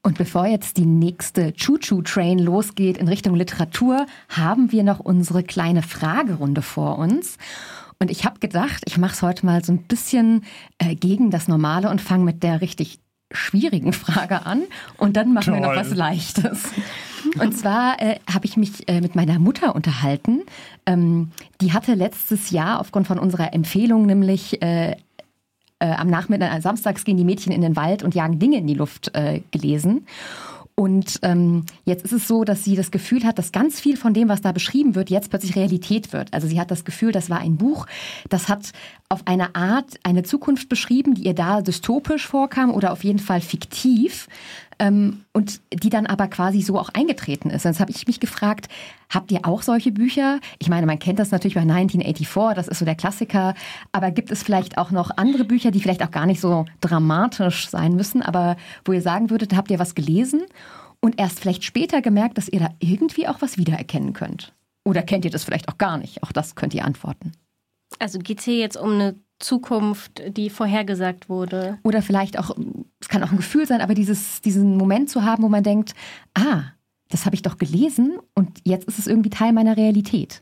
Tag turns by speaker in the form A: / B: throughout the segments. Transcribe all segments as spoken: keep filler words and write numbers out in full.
A: Und bevor jetzt die nächste Choo-Choo-Train losgeht in Richtung Literatur, haben wir noch unsere kleine Fragerunde vor uns. Und ich habe gedacht, ich mache es heute mal so ein bisschen äh, gegen das Normale und fange mit der richtig schwierigen Frage an. Und dann machen Toll. wir noch was Leichtes. Und zwar äh, habe ich mich äh, mit meiner Mutter unterhalten. Ähm, die hatte letztes Jahr aufgrund von unserer Empfehlung nämlich äh, äh, am Nachmittag, äh, samstags gehen die Mädchen in den Wald und jagen Dinge in die Luft äh, gelesen. Und ähm, jetzt ist es so, dass sie das Gefühl hat, dass ganz viel von dem, was da beschrieben wird, jetzt plötzlich Realität wird. Also sie hat das Gefühl, das war ein Buch, das hat auf eine Art eine Zukunft beschrieben, die ihr da dystopisch vorkam oder auf jeden Fall fiktiv. Ähm, und die dann aber quasi so auch eingetreten ist. Und jetzt habe ich mich gefragt, habt ihr auch solche Bücher? Ich meine, man kennt das natürlich bei neunzehnhundertvierundachtzig, das ist so der Klassiker. Aber gibt es vielleicht auch noch andere Bücher, die vielleicht auch gar nicht so dramatisch sein müssen, aber wo ihr sagen würdet, habt ihr was gelesen und erst vielleicht später gemerkt, dass ihr da irgendwie auch was wiedererkennen könnt? Oder kennt ihr das vielleicht auch gar nicht? Auch das könnt ihr antworten.
B: Also geht es hier jetzt um eine Zukunft, die vorhergesagt wurde?
A: Oder vielleicht auch, es kann auch ein Gefühl sein, aber dieses, diesen Moment zu haben, wo man denkt, ah, das habe ich doch gelesen und jetzt ist es irgendwie Teil meiner Realität.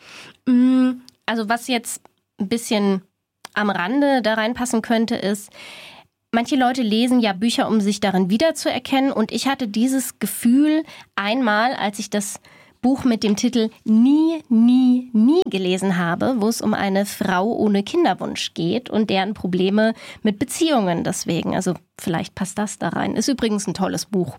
B: Also was jetzt ein bisschen am Rande da reinpassen könnte, ist, manche Leute lesen ja Bücher, um sich darin wiederzuerkennen, und ich hatte dieses Gefühl einmal, als ich das Buch mit dem Titel Nie, nie, nie gelesen habe, wo es um eine Frau ohne Kinderwunsch geht und deren Probleme mit Beziehungen deswegen. Also vielleicht passt das da rein. Ist übrigens ein tolles Buch.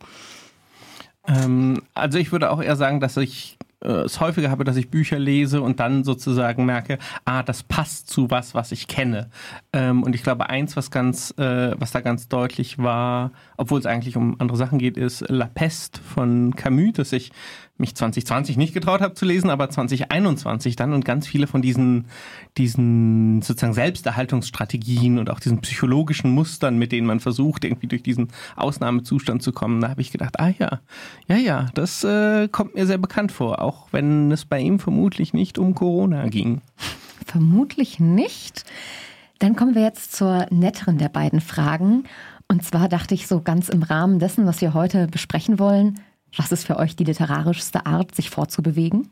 C: Ähm, also ich würde auch eher sagen, dass ich äh, es häufiger habe, dass ich Bücher lese und dann sozusagen merke, ah, das passt zu was, was ich kenne. Ähm, und ich glaube, eins, was ganz, äh, was da ganz deutlich war, obwohl es eigentlich um andere Sachen geht, ist La Peste von Camus, das ich mich zwanzig zwanzig nicht getraut habe zu lesen, aber zwanzig einundzwanzig dann, und ganz viele von diesen, diesen sozusagen Selbsterhaltungsstrategien und auch diesen psychologischen Mustern, mit denen man versucht, irgendwie durch diesen Ausnahmezustand zu kommen, da habe ich gedacht, ah ja, ja, ja, das äh, kommt mir sehr bekannt vor, auch wenn es bei ihm vermutlich nicht um Corona ging.
A: Vermutlich nicht. Dann kommen wir jetzt zur netteren der beiden Fragen. Und zwar dachte ich so ganz im Rahmen dessen, was wir heute besprechen wollen, was ist für euch die literarischste Art, sich fortzubewegen?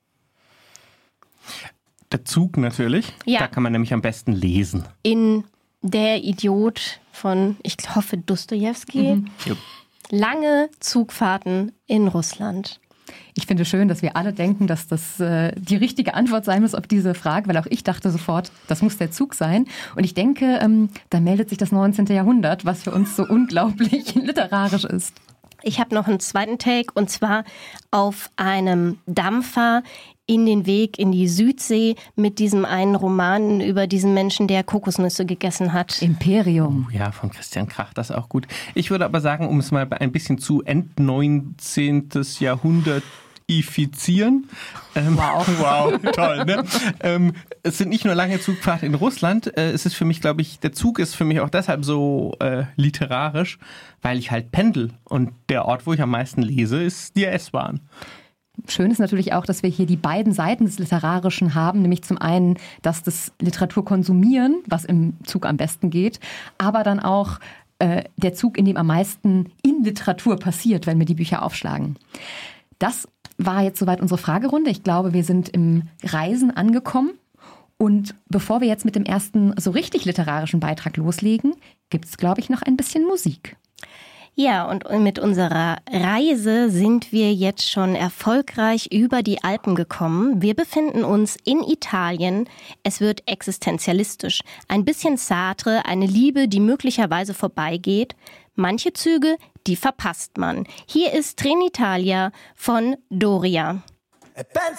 C: Der Zug natürlich. Ja. Da kann man nämlich am besten lesen.
B: In Der Idiot von, ich hoffe, Dostojewski. Mhm. Lange Zugfahrten in Russland.
A: Ich finde schön, dass wir alle denken, dass das äh, die richtige Antwort sein muss auf diese Frage, weil auch ich dachte sofort, das muss der Zug sein. Und ich denke, ähm, da meldet sich das neunzehnte Jahrhundert, was für uns so unglaublich literarisch ist.
B: Ich habe noch einen zweiten Take, und zwar auf einem Dampfer in den Weg in die Südsee mit diesem einen Roman über diesen Menschen, der Kokosnüsse gegessen hat.
A: Imperium.
C: Oh ja, von Christian Krach, das ist auch gut. Ich würde aber sagen, um es mal ein bisschen zu End-neunzehnten Jahrhundert ifizieren. Ähm,
A: wow.
C: Wow, toll, ne? ähm, es sind nicht nur lange Zugfahrten in Russland, äh, es ist für mich, glaube ich, der Zug ist für mich auch deshalb so äh, literarisch, weil ich halt pendel, und der Ort, wo ich am meisten lese, ist die S-Bahn.
A: Schön ist natürlich auch, dass wir hier die beiden Seiten des Literarischen haben, nämlich zum einen, dass das Literatur konsumieren, was im Zug am besten geht, aber dann auch äh, der Zug, in dem am meisten in Literatur passiert, wenn wir die Bücher aufschlagen. Das war jetzt soweit unsere Fragerunde. Ich glaube, wir sind im Reisen angekommen. Und bevor wir jetzt mit dem ersten so richtig literarischen Beitrag loslegen, gibt es, glaube ich, noch ein bisschen Musik.
B: Ja, und mit unserer Reise sind wir jetzt schon erfolgreich über die Alpen gekommen. Wir befinden uns in Italien. Es wird existenzialistisch. Ein bisschen Sartre, eine Liebe, die möglicherweise vorbeigeht. Manche Züge, die verpasst man. Hier ist Trenitalia von Doria.
D: E penso